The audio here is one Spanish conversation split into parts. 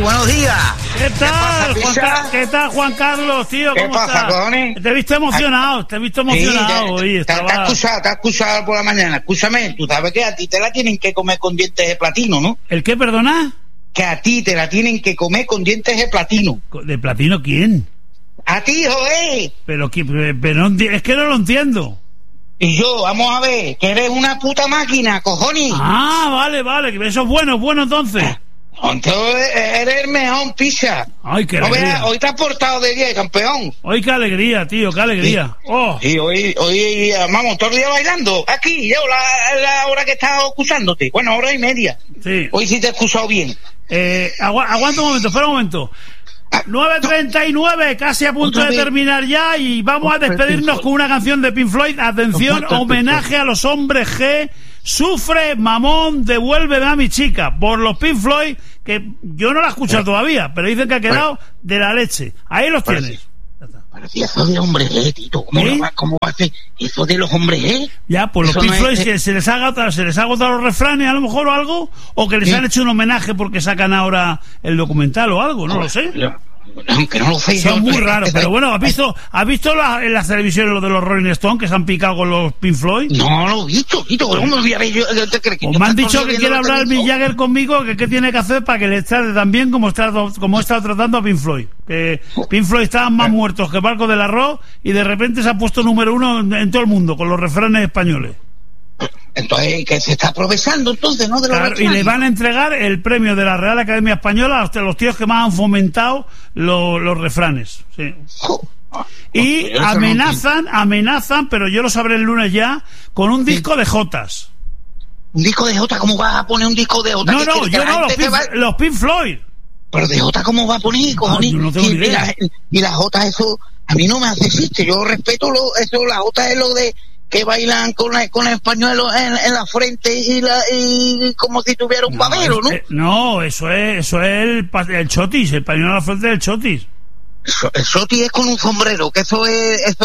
buenos días. ¿Qué tal, ¿Qué tal, Juan Carlos, tío? ¿Cómo pasa, estás? cojones? Te he visto emocionado, hoy. Te has excusado por la mañana. Escúchame, tú sabes que a ti te la tienen que comer con dientes de platino, ¿no? ¿El qué, perdona? Que a ti te la tienen que comer con dientes de platino. ¿De platino quién? A ti, joder. Pero es que no lo entiendo. Y yo, vamos a ver, que eres una puta máquina, cojones. Ah, vale, que eso es bueno entonces. Entonces eres el mejor, pizza. Ay, qué alegría. Veas, hoy te has portado de 10, campeón. Hoy qué alegría, tío, qué alegría. Sí. Oh. Y hoy, vamos, todo el día bailando. Aquí, yo, la hora que he estado acusándote. Bueno, hora y media. Sí. Hoy sí te he excusado bien. Aguanta un momento, espera un momento. 9:39, casi a punto de terminar ya, y vamos a despedirnos con una canción de Pink Floyd. Atención, homenaje a los hombres G. Sufre, mamón, devuélveme a mi chica, por los Pink Floyd, que yo no la he escuchado todavía, pero dicen que ha quedado de la leche. Ahí los tienes. Pero si eso de hombres Tito, ¿cómo va a ser eso de los hombres Ya, pues los Pink Floyd, que se les ha agotado los refranes a lo mejor o algo, o que les han hecho un homenaje porque sacan ahora el documental o algo, no lo sé. Aunque no lo sé. Son muy raros, pero bueno, ¿has visto en las televisiones lo de los Rolling Stones que se han picado con los Pink Floyd? No lo he visto, Tito, ¿cómo lo voy a ver yo? Pues me han dicho que quiere hablar Mick Jagger conmigo, que qué tiene que hacer para que le trate tan bien como he estado tratando a Pink Floyd. Que Pink Floyd estaban más muertos que Barco del Arroz y de repente se ha puesto número 1 en todo el mundo con los refranes españoles. Entonces, que se está aprovechando entonces, ¿no? Claro, y le van a entregar el premio de la Real Academia Española a los tíos que más han fomentado los refranes. Sí. Y amenazan, pero yo lo sabré el lunes ya, con un disco de jotas. ¿Un disco de jota? ¿Cómo vas a poner un disco de jota? No, los Pink Floyd. Pero de jota, ¿cómo va a poner, cojones? Yo no tengo ni idea. Y la jota, eso a mí no me hace chiste. Yo respeto eso, la jota es lo de que bailan con el pañuelo en la frente y como si tuviera un pavero, ¿no? No, eso es el chotis, el pañuelo en la frente del chotis. El chotis es con un sombrero, que eso es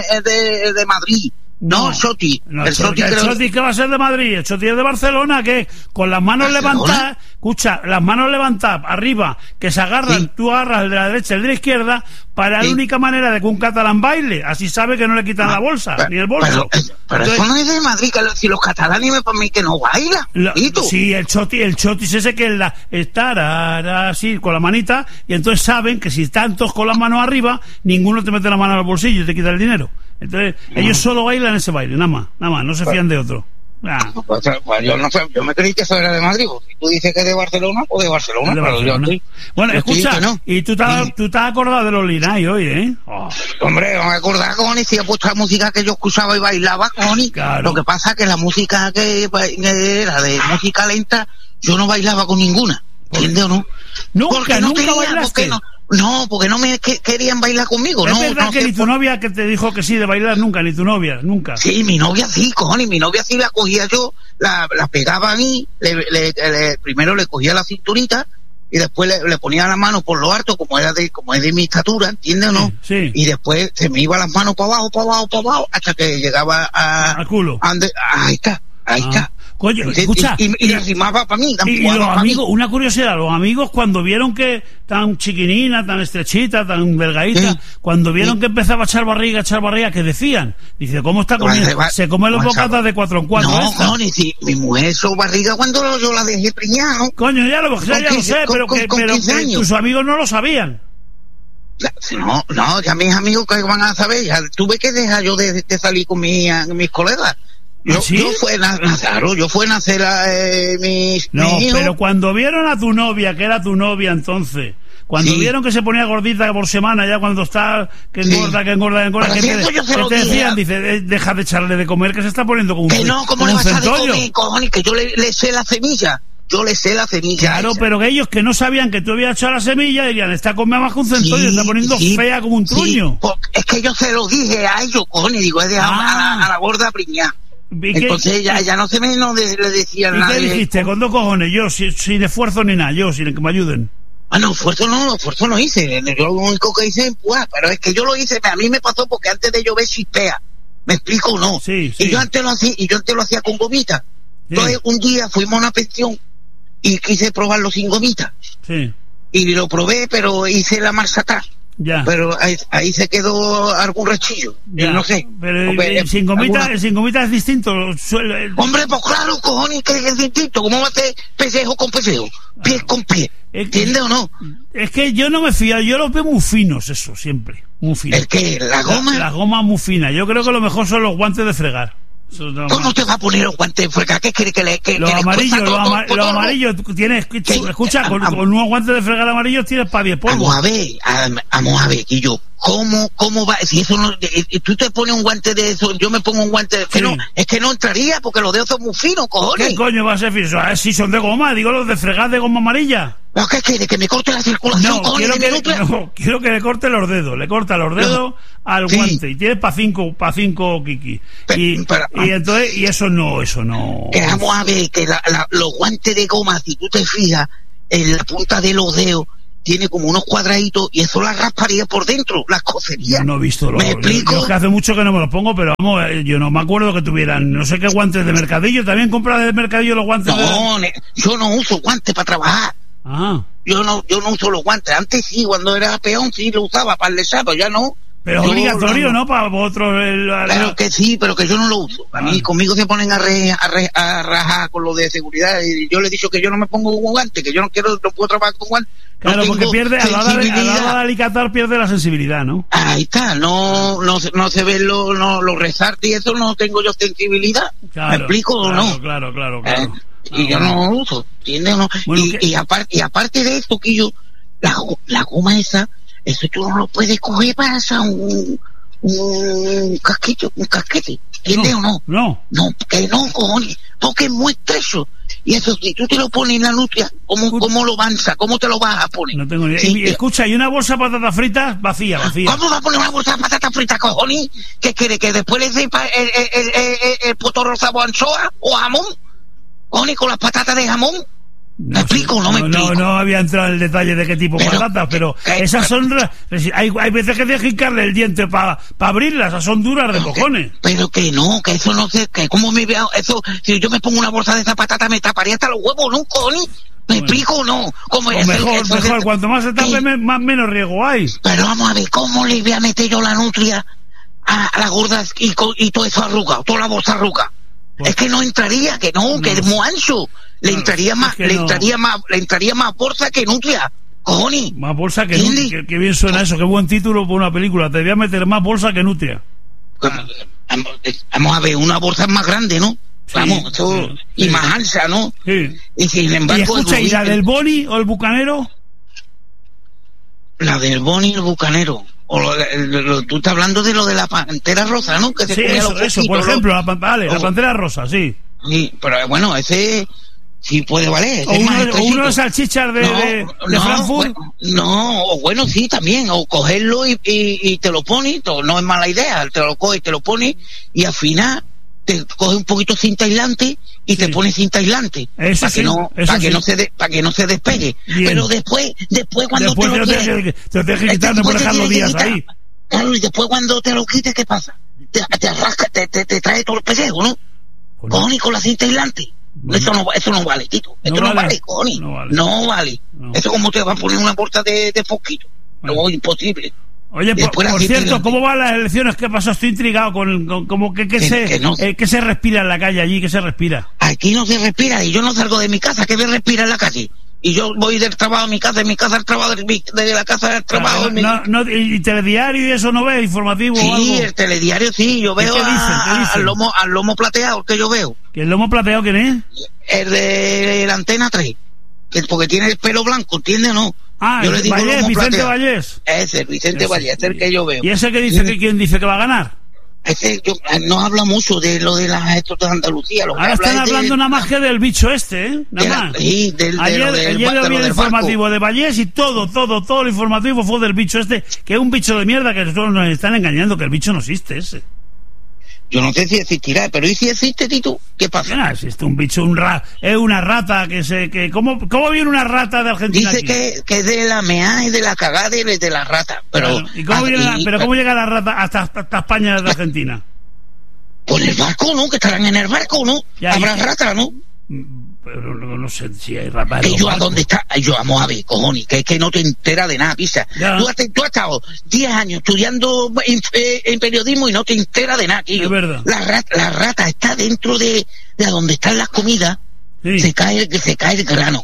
de Madrid. No, Choti. El Choti que va a ser de Madrid, el Choti es de Barcelona, que con las manos levantadas, escucha, las manos levantadas arriba, que se agarran, tú agarras el de la derecha, el de la izquierda, para la única manera de que un catalán baile, así sabe que no le quitan la bolsa, ni el bolso. Pero entonces, eso no es de Madrid, que si los catalanes para mí que no bailan. Sí, el chotis ese que estar así con la manita, y entonces saben que si están todos con las manos arriba, ninguno te mete la mano al bolsillo y te quita el dinero. Entonces, ellos solo bailan ese baile, nada más, no se fían de otro. Pues yo no sé, yo me creí que eso era de Madrid. Si tú dices que es de Barcelona, pues de Barcelona. Bueno, escucha, y tú te has acordado de los Linay hoy, ¿eh? Hombre, no me acordaba, cojones, si he puesto la música que yo escuchaba y bailaba, cojones. Claro. Lo que pasa es que la música que era de música lenta, yo no bailaba con ninguna, ¿entiendes o no? Nunca bailaste. No, porque no me querían bailar conmigo. Es verdad que ni tu novia que te dijo que sí de bailar nunca, ni tu novia, nunca. Sí, mi novia sí, cojones, mi novia sí la cogía yo, la pegaba a mí, primero le cogía la cinturita y después le ponía la mano por lo alto, como es de mi estatura, ¿entiendes o no? Sí. Y después se me iba las manos para abajo, hasta que llegaba al culo. Ahí está. Coño, escucha, y arrimaba para mí. Y los amigos, una curiosidad, los amigos cuando vieron que tan chiquinina, tan estrechita, tan delgadita, cuando vieron que empezaba a echar barriga, ¿qué decían? Dice, ¿cómo está comiendo? Se come los bocatas de 4 en 4. No, coño, si mi mujer echó barriga cuando yo la dejé preñada, ¿no? Coño, ya lo sé, pero que tus amigos no lo sabían. No, ya mis amigos que van a saber, ya tuve que dejar yo de salir con mis colegas. Yo fui a nacer mis hijos. Pero cuando vieron a tu novia, que era tu novia entonces, cuando vieron que se ponía gordita por semana, ya cuando está, que engorda, que te decían, dice, deja de echarle de comer, que se está poniendo como un centollo. Que no, ¿cómo le vas a de comer, cojones? Que yo le sé la semilla. Claro, pero que ellos que no sabían que tú habías echado la semilla dirían, está comiendo más que un centollo, está poniendo fea como un truño. Es que yo se lo dije a ellos, cojones, digo, es de a la gorda priñá. Entonces ya no se me le decían nada. ¿Y qué dijiste? Con 2 cojones, yo sin esfuerzo ni nada, yo sin que me ayuden. Esfuerzo no hice. Yo lo único que hice es empujar, pero es que yo lo hice, a mí me pasó porque antes de llover chispea. ¿Me explico o no? Sí. Y yo antes lo hacía con gomita. Entonces un día fuimos a una pensión y quise probarlo sin gomita. Sí. y lo probé, pero hice la marcha atrás. Ya. Pero ahí se quedó algún rechillo, no sé. Pero el sin gomita es distinto. Hombre, pues claro, cojones, que es distinto. ¿Cómo va a ser pellejo con pellejo? Pie con pie. ¿Entiendes o no? Es que yo no me fío, yo los veo muy finos, eso, siempre. Muy finos. ¿El qué? ¿La goma? La goma muy fina. Yo creo que lo mejor son los guantes de fregar. ¿Cómo te va a poner los guantes de fregar? ¿Qué quiere que le los amarillos, los amarillos, tienes, escucha, con unos guantes de fregar amarillos tienes para 10 polvos. Vamos a ver, Guillo, ¿cómo va? Si eso no, tú te pones un guante de eso, yo me pongo un guante de eso, es que no entraría porque los dedos son muy finos, cojones. ¿Qué coño va a ser fino? Si son de goma, digo los de fregar de goma amarilla. ¿Pero qué quiere? ¿Que me corte la circulación, cojones? Quiero que le corte los dedos, le corta los dedos al guante y tienes para cinco kiki. Y entonces, y eso no. Que vamos a ver, que los guantes de goma, si tú te fijas, en la punta de los dedos, tiene como unos cuadraditos y eso las rasparía por dentro, las cosería. Yo no he visto ¿Me explico? Yo que hace mucho que no me los pongo, pero vamos, yo no me acuerdo que tuvieran, no sé qué guantes de mercadillo. ¿También compras de mercadillo los guantes? Yo no uso guantes para trabajar. Yo no uso los guantes. Antes sí, cuando era peón sí lo usaba para el desayuno, ya no. Pero es obligatorio, ¿no? Para vosotros. Claro que sí, pero que yo no lo uso. A mí conmigo se ponen a rajar con lo de seguridad. Y yo le he dicho que yo no me pongo guantes, que yo no puedo trabajar con guantes. Claro, porque pierde, a la hora de alicatar pierde la sensibilidad, ¿no? Ahí está, no se ven los resaltes y eso, no tengo yo sensibilidad. Claro, ¿me explico o no? Claro. Y yo no uso, ¿entiendes o no? Bueno, y aparte de esto, que yo, la goma esa, eso tú no lo puedes coger para hacer un casquete, ¿entiendes o no? No, que no, cojones, porque es muy estrecho. Y eso, si tú te lo pones en la nutria, ¿cómo lo avanza? ¿Cómo te lo vas a poner? No tengo ni idea. Y escucha, ¿y una bolsa de patatas fritas? Vacía. ¿Cómo vas a poner una bolsa de patatas fritas, cojones? ¿Qué quiere? ¿Que después le sepa el potorro sabor anchoa o jamón? ¿Cojones, con las patatas de jamón? ¿Me explico? No me explico. No había entrado en el detalle de qué tipo de patatas, pero esas son... Hay veces que tienes que hincarle el diente para abrirlas, esas son duras de cojones. Pero que no, que eso no sé, que cómo me veo, eso, si yo me pongo una bolsa de esa patata me taparía hasta los huevos, ¿no, cojones? ¿Me explico o no? Mejor, cuanto más se tape, menos riesgo hay. Pero vamos a ver, ¿cómo le voy a meter yo la nutria a las gordas y todo eso arrugado, toda la bolsa arrugada? Es que no entraría, que es muy ancho. Le entraría más bolsa que nutria. Cojones. Más bolsa que nutria. Qué bien suena eso, qué buen título por una película. Te voy a meter más bolsa que nutria. Vamos a ver, una bolsa más grande, ¿no? Vamos, y más ancha, ¿no? Sí. Y sin embargo... ¿Y escucha, ¿y la del Boni o el Bucanero? La del Boni y el Bucanero. Tú estás hablando de lo de la Pantera Rosa, ¿no? Que sí, eso, por ejemplo, la Pantera Rosa, sí. Sí, pero bueno, ese sí puede valer. O uno de salchichas de Frankfurt. Bueno, sí, también. O cogerlo y te lo pones, no es mala idea. Te lo coges, te lo pones y al final te coges un poquito cinta aislante y te pones cinta aislante para que no se despegue. Bien. Pero después cuando te lo tienes que quitar, no puedes dejar los días ahí. Claro, y después cuando te lo quites, ¿qué pasa? Te arrasca, te trae todo el pellejo, ¿no? Cojones, con la cinta aislante. Bueno. Eso no vale, Tito. Esto no vale, cojones. No vale. Eso como te va a poner una bolsa de fosquito. No, imposible. Oye, por cierto, ¿cómo van las elecciones? ¿Qué pasó? Estoy intrigado con como que se respira en la calle allí, ¿qué se respira? Aquí no se respira y yo no salgo de mi casa, ¿qué me respira en la calle? Y yo voy del trabajo a mi casa, de mi casa al trabajo, de la casa al trabajo. ¿Y telediario y eso no ves? ¿Informativo o algo? Sí, el telediario sí, yo veo al lomo plateado que yo veo. ¿Y el lomo plateado quién es? El de la Antena 3, porque tiene el pelo blanco, ¿entiendes o no? Yo le digo Vicente Vallés. Ese, Vicente Vallés, es el que yo veo. ¿Y ese que dice quién dice que va a ganar? Ese no habla mucho de lo de las estos de Andalucía. Ahora están hablando nada más que del bicho este, Nada más. Sí, ayer vi el informativo de Vallés y todo el informativo fue del bicho este, que es un bicho de mierda que nos están engañando, que el bicho no existe ese. Yo no sé si existirá, pero ¿y si existe, Tito? ¿Qué pasa? Existe un bicho, es una rata ¿cómo viene una rata de Argentina? Dice que es de la meada y de la cagada y de la rata. Pero, claro. ¿Y cómo llega la rata hasta España desde Argentina? Con el barco, ¿no? Que estarán en el barco, ¿no? Habrá rata, ¿no? pero no sé si hay ratas. ¿Yo a dónde está? Yo, vamos a ver, cojones, que es que no te enteras de nada, pisa. Tú has estado 10 años estudiando en periodismo y no te enteras de nada, tío. Es verdad. La rata está dentro de donde están las comidas, Sí. se cae el grano.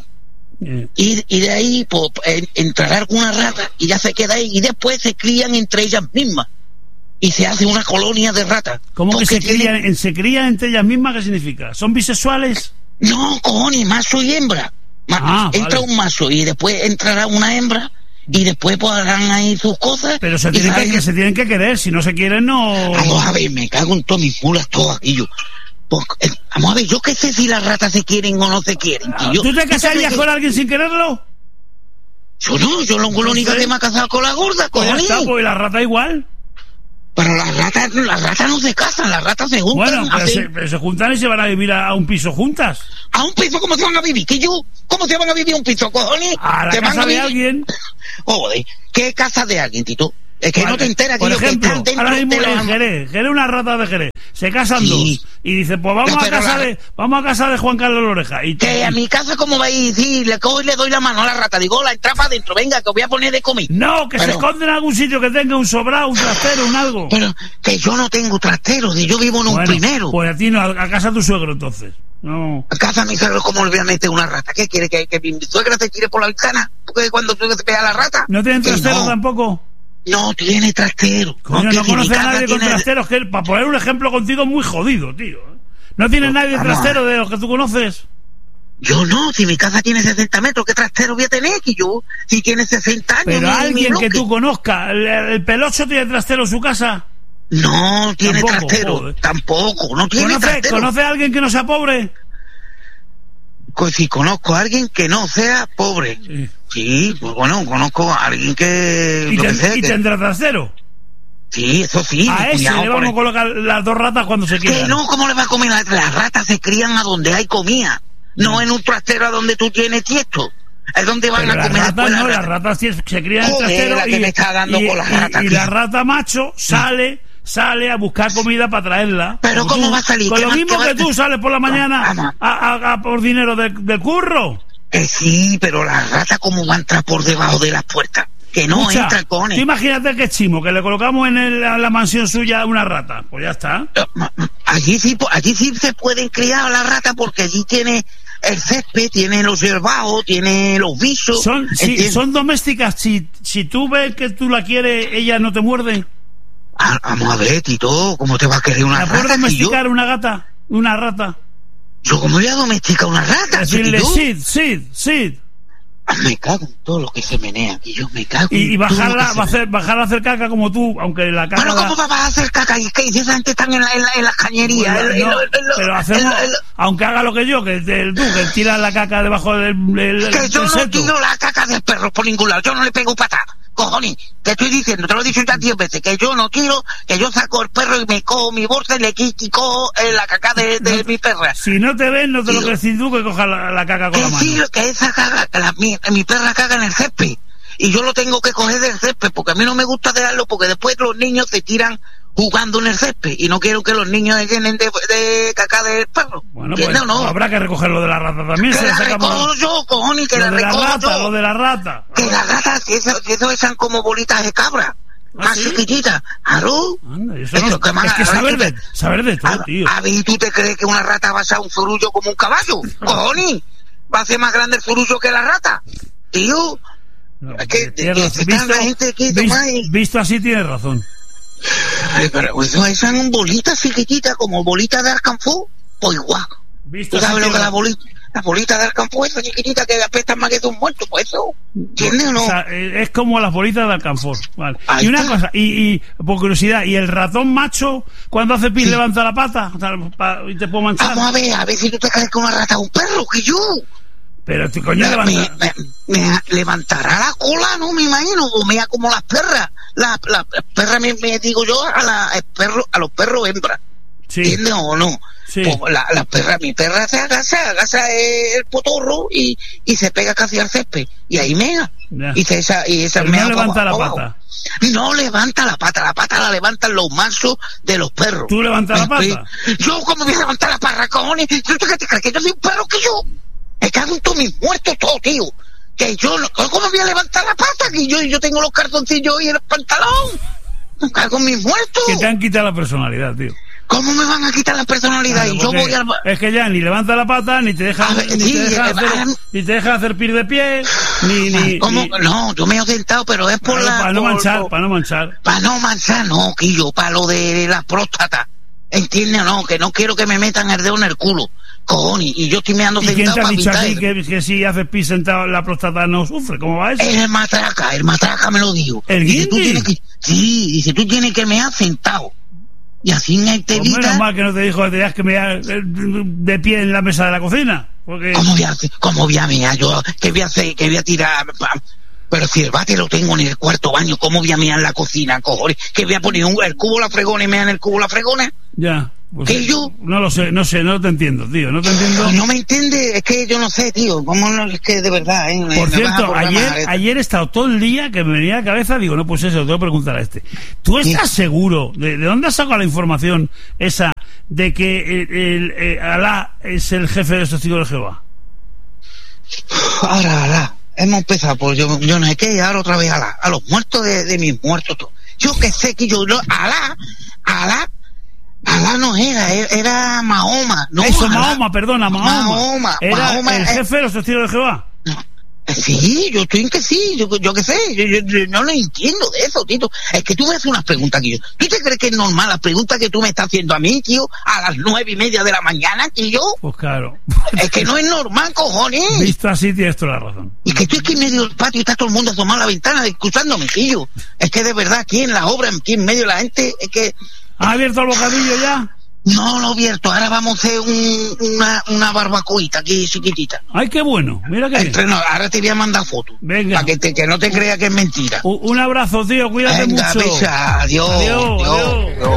Y de ahí pues, entrará alguna rata y ya se queda ahí, y después se crían entre ellas mismas. Y se hace una colonia de ratas. ¿Cómo que se crían entre ellas mismas? ¿Qué significa? ¿Son bisexuales? No, cojones, macho y hembra. Entra un macho y después entrará una hembra y después pues harán ahí sus cosas. Pero se tienen que querer, si no se quieren no... Vamos a ver, me cago en todas mis mulas, todo aquello. Pues, vamos a ver, yo qué sé si las ratas se quieren o no se quieren. ¿Tú te casarías con alguien sin quererlo? Yo no, yo lo único que me ha casado con la gorda, cojones. Pues ya está, pues la rata igual. Pero las ratas no se casan, las ratas se juntan. Bueno, pero se juntan y se van a vivir a un piso juntas. ¿A un piso cómo se van a vivir? ¿Cómo se van a vivir a un piso, cojones? A la casa de alguien. Joder, ¿qué casa de alguien, Tito? Es que no te enteras, por ejemplo, que ahora mismo en Jerez, una rata de Jerez, se casan dos y dice, pues vamos a casa de Juan Carlos Loreja. Que a mi casa, como vais a decir, le cojo y le doy la mano a la rata, digo, la entra para adentro, venga, que os voy a poner de comer. No, que se esconde en algún sitio que tenga un sobrado, un trastero, un algo. Pero que yo no tengo trastero, yo vivo en un primero. Pues a ti no, a casa de tu suegro entonces. No. A casa de mi suegro, ¿cómo le voy a meter una rata? ¿Qué quiere? ¿Que mi suegra se tire por la ventana? Porque cuando tú te pegas a la rata. ¿No tienen trastero tampoco? No tiene trastero. Coño, no conoce a nadie con trasteros, que para poner un ejemplo contigo es muy jodido, tío. ¿No tiene nadie trastero de los que tú conoces? Yo no, si mi casa tiene 60 metros, ¿qué trastero voy a tener? Que yo, si tiene 60 años... Pero alguien que tú conozcas, ¿el Pelocho tiene trastero en su casa? No tiene trastero, joder. Tampoco, no tiene trastero. ¿Conoce a alguien que no sea pobre? Pues si conozco a alguien que no sea pobre. Sí, pues bueno, conozco a alguien que... ¿Y tendrá trastero? Sí, eso sí. A ese le vamos a colocar las dos ratas cuando se quieran. Que no, ¿cómo le va a comer? Las ratas se crían a donde hay comida, no en un trastero a donde tú tienes tiesto. Es donde van a comer. Las ratas se crían en el trastero y la rata macho sale a buscar comida para traerla. Pero ¿cómo va a salir? Con lo mismo que tú sales por la mañana a por dinero del curro. Sí, pero la rata ¿cómo va a entrar por debajo de las puertas? Que no entra, cojones. Imagínate que es chimo, que le colocamos en la mansión suya una rata. Pues ya está. Allí sí se pueden criar a la rata porque allí tiene el césped, tiene los hierbajos, tiene los bichos. Son domésticas. Si tú ves que tú la quieres, ella no te muerde. Vamos a ver, Tito, ¿cómo te va a querer una rata? ¿Puedes domesticar una rata? ¿Yo cómo voy a domesticar una rata? Decirle Sid. Me cago en todo lo que se menea aquí, yo me cago en y bajarla a hacer caca como tú, aunque la caca... Bueno, ¿cómo vas a hacer caca? Y que esa gente están en las cañerías. Pero hacemos, aunque haga lo que yo, que tiras la caca debajo del que yo no tiro la caca del perro por ningún lado, yo no le pego patada. Cojones, te estoy diciendo, te lo he dicho ya 10 veces, que yo no tiro, que yo saco el perro y me cojo mi bolsa y le quito la caca de mi perra. Si no te ven, no te lo crees tú que cojas la caca con la mano. Sí, que esa caga, mi perra caga en el césped, y yo lo tengo que coger del césped, porque a mí no me gusta dejarlo, porque después los niños se tiran jugando en el césped, y no quiero que los niños se llenen de caca del perro. Bueno, pues no. Habrá que recogerlo de la rata también. Que la recojo yo, cojones, que la recojo yo. Lo de la rata. Que las ratas, eso esan como bolitas de cabra. Más chiquititas. ¿Arú? Es que saber de todo, tío. A ver, ¿tú te crees que una rata va a ser un zurullo como un caballo? Cojones, va a ser más grande el zurullo que la rata. Tío, es que la gente aquí visto así tienes razón. Pero eso son bolitas chiquititas, como bolitas de alcanfor, pues igual. ¿Tú sabes lo que la bolita de alcanfor, esa chiquitita que apestan más que un muerto? Pues eso, ¿entiendes o no? O sea, es como las bolitas de alcanfor, vale. Y una cosa, y por curiosidad, ¿y el ratón macho cuando hace pis levanta la pata y te puede manchar? Vamos a ver si tú te crees que una rata es un perro, que yo... Pero tu coño me levantará la cola, ¿no? Me imagino, o mea como las perras. Las perras me digo yo a los perros hembras. Sí. ¿Entiendes o no? Sí. Pues mi perra se agacha el potorro y se pega casi al césped. Y ahí mea. Y esa mea no levanta la pata. No levanta la pata la levantan los machos de los perros. ¿Tú levantas la pata? Yo, ¿cómo voy a levantar la pata, cojones? ¿Tú qué te crees que yo soy un perro que yo? Me cago en todos mis muertos todo, tío. Que yo, ¿cómo voy a levantar la pata? Que yo tengo los cartoncillos y el pantalón. Me cago en mis muertos. Que te han quitado la personalidad, tío. ¿Cómo me van a quitar la personalidad? Claro, y yo voy al... Es que ya ni levanta la pata, ni te dejan, ni te dejan hacer pir de pie, ni... ¿Cómo? No, yo me he sentado, pero es por para no manchar. Para no manchar, no, Quillo, para lo de la próstata. ¿Entiendes o no? Que no quiero que me metan el dedo en el culo. Cojones, y yo estoy meando sentado. ¿Y quién te ha dicho aquí que si haces pis sentado la próstata no sufre? ¿Cómo va eso? El matraca me lo dijo. ¿El guindy? Sí, dice, tú tienes que mear sentado. Y así me te evita... Menos mal que no te dijo que tenías que mear de pie en la mesa de la cocina. Porque... ¿Cómo voy a mear yo? ¿Qué voy a hacer? ¿Qué voy a tirar? Pero si el bate lo tengo en el cuarto baño, ¿cómo voy a mear en la cocina, cojones? ¿Qué voy a poner el cubo la fregona y mear en el cubo la fregona? Ya. Pues ¿Qué yo? No lo sé, no te entiendo, tío, no te entiendo. No me entiende, es que yo no sé, tío, cómo no, es que de verdad, Por cierto, ayer he estado todo el día que me venía a la cabeza, digo, no, pues eso, lo tengo que preguntar a este. ¿Tú estás seguro, de dónde has sacado la información esa de que Alá es el jefe de los testigos de Jehová? Ahora Alá, hemos empezado por yo no sé qué, y ahora otra vez Alá, a los muertos de mis muertos, todo. Yo que sé que Alá no era Mahoma. No, eso, Mahoma. Era el jefe de los testigos de Jehová. Sí, yo estoy en que sí, yo que sé, yo no lo entiendo de eso, Tito. Es que tú me haces unas preguntas aquí. ¿Tú te crees que es normal las preguntas que tú me estás haciendo a mí, tío, a las 9:30 de la mañana, tío? Pues claro. Es que no es normal, cojones. Visto así tienes toda la razón. Y que estoy aquí en medio del patio y está todo el mundo asomado a la ventana escuchándome, tío. Es que de verdad, aquí en la obra, aquí en medio de la gente, es que... ¿Has abierto el bocadillo ya? No lo he abierto, ahora vamos a hacer una barbacoita aquí chiquitita. Ay, qué bueno, mira que bien. Ahora te voy a mandar fotos. Venga. Para que no te creas que es mentira. Un abrazo, tío, cuídate Venga, mucho. Adiós.